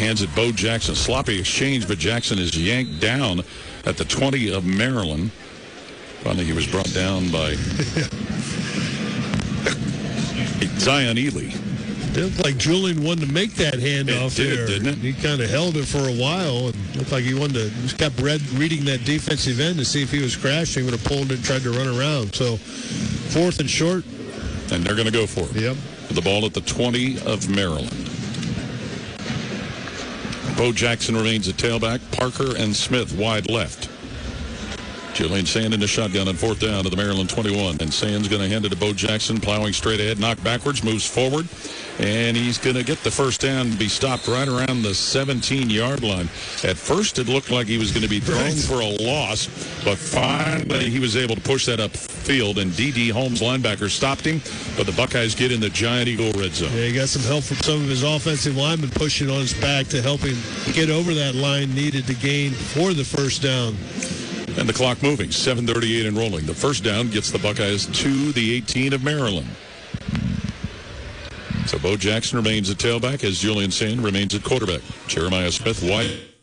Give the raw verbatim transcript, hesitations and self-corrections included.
hands it Bo Jackson. Sloppy exchange, but Jackson is yanked down at the twenty of Maryland. Finally, he was brought down by Zion Ely. It looked like Julian wanted to make that handoff it did, there. Didn't it? He kind of held it for a while and looked like he wanted to, just kept read, reading that defensive end to see if he was crashing. He would have pulled it and tried to run around. So, fourth and short. And they're going to go for it. Yep. The ball at the twenty of Maryland. Bo Jackson remains at tailback. Parker and Smith wide left. Julian Sand in the shotgun on fourth down to the Maryland twenty-one. And Sand's going to hand it to Bo Jackson, plowing straight ahead, knocked backwards, moves forward. And he's going to get the first down and be stopped right around the seventeen-yard line. At first, it looked like he was going to be thrown Right. for a loss, but finally he was able to push that upfield, and D D. Holmes, linebacker, stopped him. But the Buckeyes get in the Giant Eagle red zone. Yeah, he got some help from some of his offensive linemen pushing on his back to help him get over that line needed to gain for the first down. And the clock moving, seven thirty-eight and rolling. The first down gets the Buckeyes to the eighteen of Maryland. So Bo Jackson remains at tailback as Julian Sand remains at quarterback. Jeremiah Smith wide